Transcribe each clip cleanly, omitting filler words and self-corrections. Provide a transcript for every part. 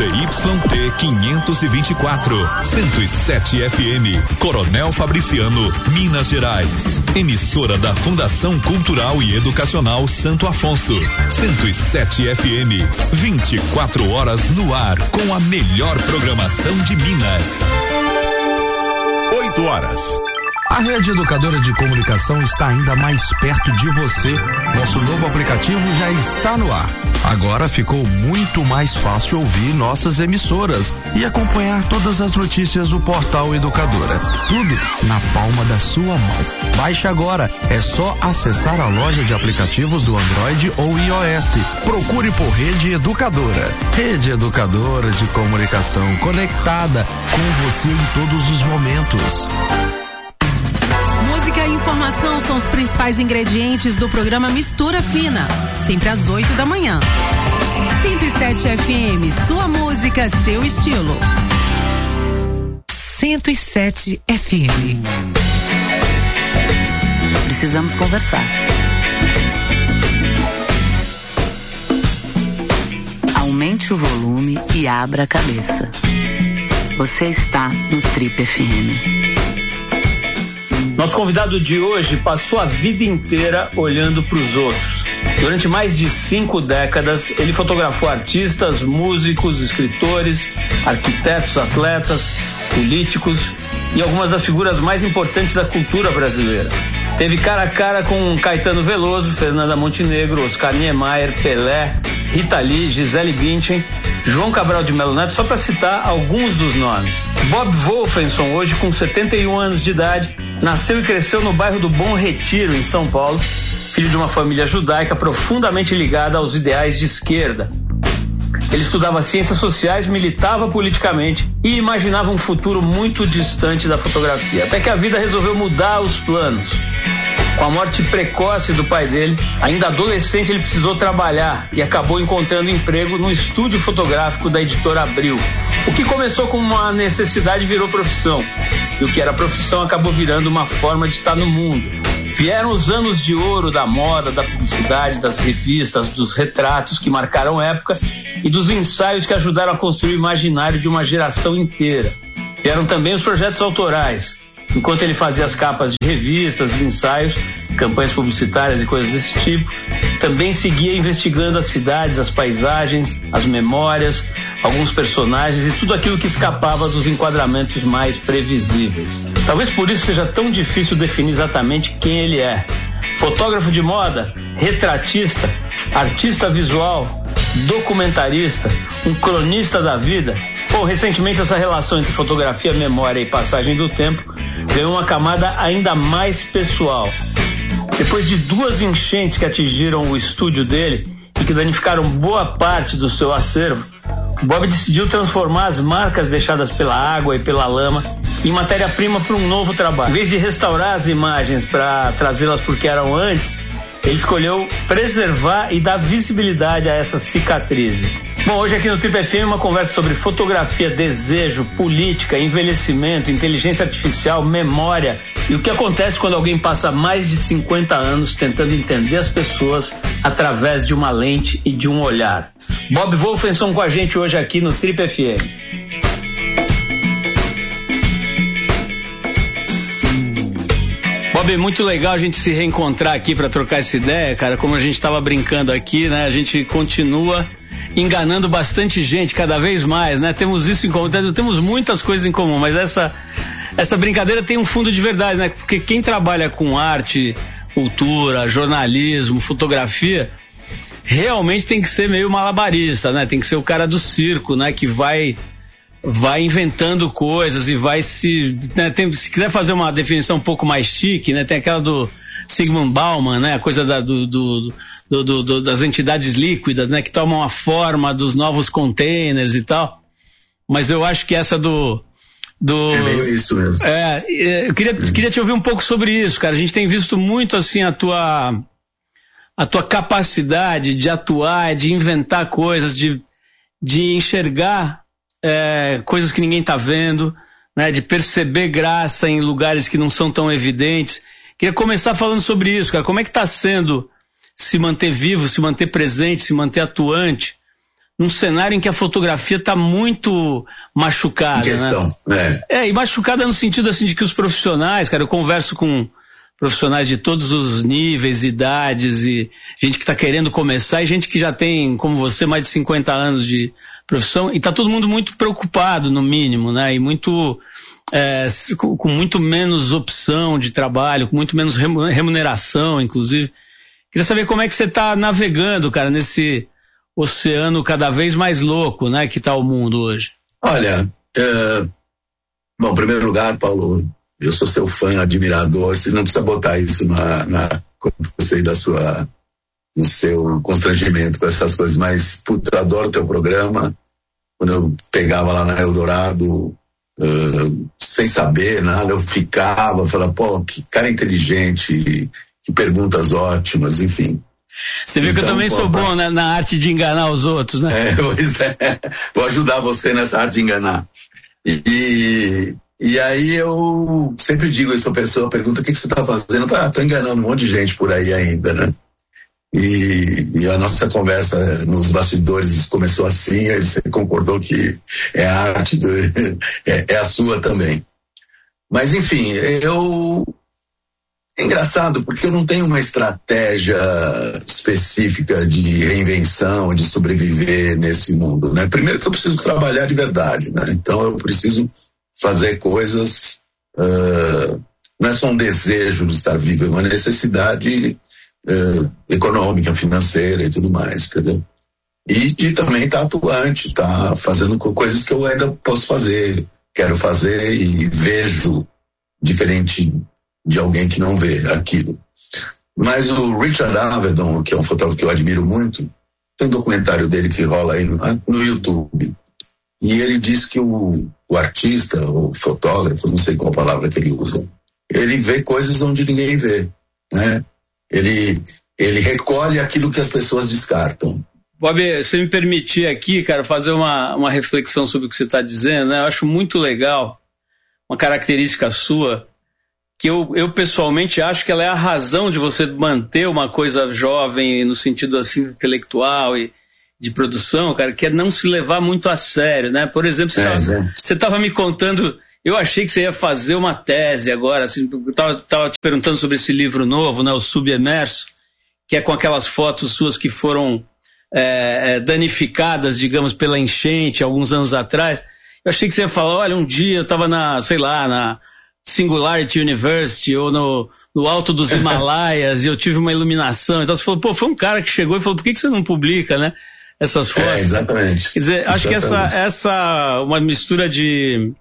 ZYT 524, 107 FM, Coronel Fabriciano, Minas Gerais. Emissora da Fundação Cultural e Educacional Santo Afonso, 107 FM, 24 horas no ar com a melhor programação de Minas. 8 horas. A Rede Educadora de Comunicação está ainda mais perto de você. Nosso novo aplicativo já está no ar. Agora ficou muito mais fácil ouvir nossas emissoras e acompanhar todas as notícias do portal Educadora. Tudo na palma da sua mão. Baixe agora. É só acessar a loja de aplicativos do Android ou iOS. Procure por Rede Educadora. Rede Educadora de Comunicação, conectada com você em todos os momentos. Música e informação são os principais ingredientes do programa Mistura Fina, sempre às 8 da manhã. 107 FM, sua música, seu estilo. 107 FM. Precisamos conversar. Aumente o volume e abra a cabeça. Você está no Trip FM. Nosso convidado de hoje passou a vida inteira olhando para os outros. Durante mais de 5 décadas, ele fotografou artistas, músicos, escritores, arquitetos, atletas, políticos e algumas das figuras mais importantes da cultura brasileira. Teve cara a cara com Caetano Veloso, Fernanda Montenegro, Oscar Niemeyer, Pelé, Rita Lee, Gisele Bündchen, João Cabral de Melo Neto, só para citar alguns dos nomes. Bob Wolfenson, hoje com 71 anos de idade, nasceu e cresceu no bairro do Bom Retiro, em São Paulo, filho de uma família judaica profundamente ligada aos ideais de esquerda. Ele estudava ciências sociais, militava politicamente e imaginava um futuro muito distante da fotografia, até que a vida resolveu mudar os planos. Com a morte precoce do pai dele, ainda adolescente, ele precisou trabalhar e acabou encontrando emprego no estúdio fotográfico da editora Abril. O que começou como uma necessidade virou profissão, e o que era profissão acabou virando uma forma de estar no mundo. Vieram os anos de ouro da moda, da publicidade, das revistas, dos retratos que marcaram época e dos ensaios que ajudaram a construir o imaginário de uma geração inteira. Vieram também os projetos autorais. Enquanto ele fazia as capas de revistas, ensaios, campanhas publicitárias e coisas desse tipo, também seguia investigando as cidades, as paisagens, as memórias, alguns personagens e tudo aquilo que escapava dos enquadramentos mais previsíveis. Talvez por isso seja tão difícil definir exatamente quem ele é. Fotógrafo de moda, retratista, artista visual, documentarista, um cronista da vida. Bom, recentemente essa relação entre fotografia, memória e passagem do tempo ganhou uma camada ainda mais pessoal. Depois de 2 enchentes que atingiram o estúdio dele e que danificaram boa parte do seu acervo, Bob decidiu transformar as marcas deixadas pela água e pela lama em matéria-prima para um novo trabalho. Em vez de restaurar as imagens para trazê-las porque eram antes, ele escolheu preservar e dar visibilidade a essas cicatrizes. Bom, hoje aqui no Trip FM uma conversa sobre fotografia, desejo, política, envelhecimento, inteligência artificial, memória e o que acontece quando alguém passa mais de 50 anos tentando entender as pessoas através de uma lente e de um olhar. Bob Wolfenson com a gente hoje aqui no Trip FM. Bob, muito legal a gente se reencontrar aqui para trocar essa ideia, cara, como a gente estava brincando aqui, né? A gente continua enganando bastante gente cada vez mais, né? Temos isso em comum, temos muitas coisas em comum, mas essa brincadeira tem um fundo de verdade, né? Porque quem trabalha com arte, cultura, jornalismo, fotografia, realmente tem que ser meio malabarista, né? Tem que ser o cara do circo, né? Que vai inventando coisas e vai se quiser fazer uma definição um pouco mais chique, né? Tem aquela do Zygmunt Bauman, né? A coisa das entidades líquidas, né? Que tomam a forma dos novos containers e tal. Mas eu acho que essa é meio isso mesmo. Eu queria te ouvir um pouco sobre isso, cara. A gente tem visto muito, assim, a tua capacidade de atuar, de inventar coisas, de enxergar coisas que ninguém tá vendo, né? De perceber graça em lugares que não são tão evidentes. Queria começar falando sobre isso, cara. Como é que tá sendo se manter vivo, se manter presente, se manter atuante num cenário em que a fotografia está muito machucada, questão, né? E machucada no sentido assim de que os profissionais, cara, eu converso com profissionais de todos os níveis, idades, e gente que está querendo começar e gente que já tem, como você, mais de 50 anos de profissão, e tá todo mundo muito preocupado, no mínimo, né? E muito, com muito menos opção de trabalho, com muito menos remuneração, inclusive. Queria saber como é que você está navegando, cara, nesse oceano cada vez mais louco, né, que tá o mundo hoje. Olha, bom, em primeiro lugar, Paulo, eu sou seu fã, admirador. Você não precisa botar isso quando você no seu constrangimento com essas coisas, mas, puta, eu adoro o teu programa. Quando eu pegava lá na Eldorado, sem saber nada, eu falava, pô, que cara inteligente, que perguntas ótimas, enfim. Você viu que eu também sou bom na arte de enganar os outros, né? Pois é. Vou ajudar você nessa arte de enganar. E aí eu sempre digo, essa pessoa pergunta, o que você tá fazendo? Eu falo, tô enganando um monte de gente por aí ainda, né? E a nossa conversa nos bastidores começou assim, aí você concordou que é a arte, é a sua também. Mas enfim, é engraçado porque eu não tenho uma estratégia específica de reinvenção, de sobreviver nesse mundo, né? Primeiro que eu preciso trabalhar de verdade, né? Então eu preciso fazer coisas, não é só um desejo de estar vivo, é uma necessidade econômica, financeira e tudo mais, entendeu? E de também estar atuante, estar fazendo coisas que eu ainda posso fazer, quero fazer e vejo diferente de alguém que não vê aquilo. Mas o Richard Avedon, que é um fotógrafo que eu admiro muito, tem um documentário dele que rola aí no YouTube. E ele diz que o artista, o fotógrafo, não sei qual palavra que ele usa, ele vê coisas onde ninguém vê, né? Ele recolhe aquilo que as pessoas descartam. Bob, se me permitir aqui, cara, fazer uma reflexão sobre o que você está dizendo, né? Eu acho muito legal uma característica sua, que eu pessoalmente acho que ela é a razão de você manter uma coisa jovem no sentido assim intelectual e de produção, cara, que é não se levar muito a sério, né? Por exemplo, você estava me contando, eu achei que você ia fazer uma tese agora, assim, eu tava te perguntando sobre esse livro novo, né, o Subemerso, que é com aquelas fotos suas que foram danificadas, digamos, pela enchente alguns anos atrás. Eu achei que você ia falar, olha, um dia eu estava na Singularity University ou no alto dos Himalaias e eu tive uma iluminação. Então você falou, pô, foi um cara que chegou e falou, por que você não publica, né, essas fotos? Exatamente. Quer dizer, acho que uma mistura de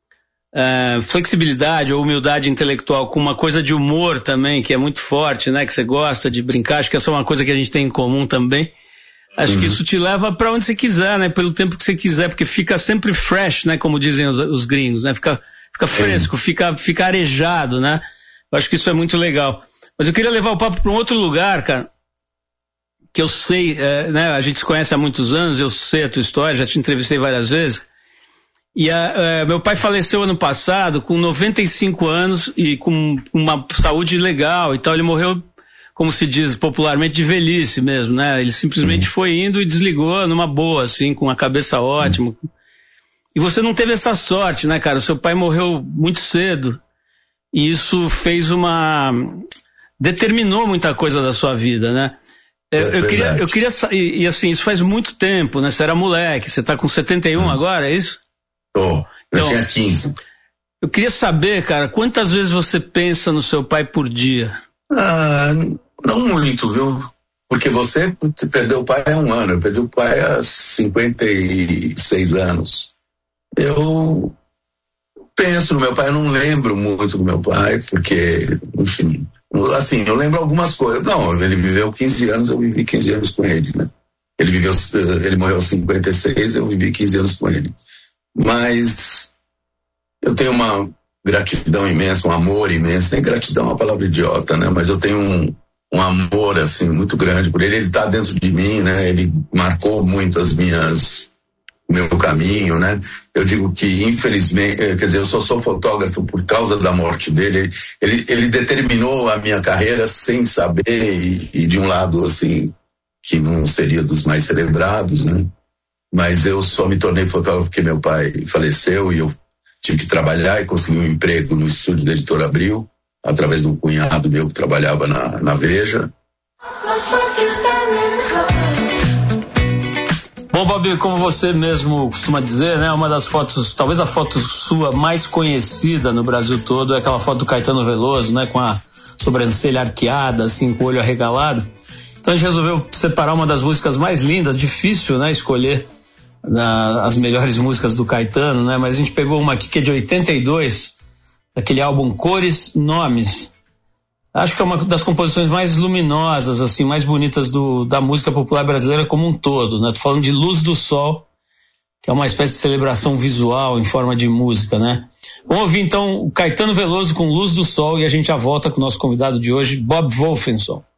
flexibilidade ou humildade intelectual com uma coisa de humor também, que é muito forte, né, que você gosta de brincar, acho que essa é uma coisa que a gente tem em comum também. Acho que isso te leva para onde você quiser, né, pelo tempo que você quiser, porque fica sempre fresh, né, como dizem os gringos, né, fica fresco, fica arejado, né? Eu acho que isso é muito legal. Mas eu queria levar o papo para um outro lugar, cara, que eu sei, né? A gente se conhece há muitos anos, eu sei a tua história, já te entrevistei várias vezes. E meu pai faleceu ano passado com 95 anos e com uma saúde legal e tal. Ele morreu, como se diz popularmente, de velhice mesmo, né? Ele simplesmente foi indo e desligou numa boa, assim, com a cabeça ótima. E você não teve essa sorte, né, cara? O seu pai morreu muito cedo e isso determinou muita coisa da sua vida, né? Eu queria, e assim, isso faz muito tempo, né? Você era moleque, você tá com 71 agora, é isso? Eu tinha 15. Eu queria saber, cara, quantas vezes você pensa no seu pai por dia? Não muito, viu? Porque você perdeu o pai há 1 ano, eu perdi o pai há 56 anos. Eu penso no meu pai, eu não lembro muito do meu pai, porque, enfim, assim, eu lembro algumas coisas. Não, ele viveu 15 anos, eu vivi 15 anos com ele, né? Ele morreu aos 56, eu vivi 15 anos com ele. Mas eu tenho uma gratidão imensa, um amor imenso. Nem gratidão é uma palavra idiota, né? Mas eu tenho um amor, assim, muito grande por ele. Ele tá dentro de mim, né? Ele marcou muito meu caminho, né? Eu digo que, infelizmente, quer dizer, eu só sou fotógrafo por causa da morte dele. Ele determinou a minha carreira sem saber e de um lado, assim, que não seria dos mais celebrados, né? mas eu só me tornei fotógrafo porque meu pai faleceu e eu tive que trabalhar e consegui um emprego no estúdio da Editora Abril, através de um cunhado meu que trabalhava na Veja. Bom, Bob, como você mesmo costuma dizer, né, uma das fotos, talvez a foto sua mais conhecida no Brasil todo é aquela foto do Caetano Veloso, né, com a sobrancelha arqueada, assim, com o olho arregalado. Então a gente resolveu separar uma das músicas mais lindas, difícil, né, escolher as melhores músicas do Caetano, né, mas a gente pegou uma aqui que é de 82, daquele álbum Cores, Nomes. Acho que é uma das composições mais luminosas, assim, mais bonitas da música popular brasileira como um todo, né? Tô falando de Luz do Sol, que é uma espécie de celebração visual em forma de música, né? Vamos ouvir então o Caetano Veloso com Luz do Sol e a gente já volta com o nosso convidado de hoje, Bob Wolfenson.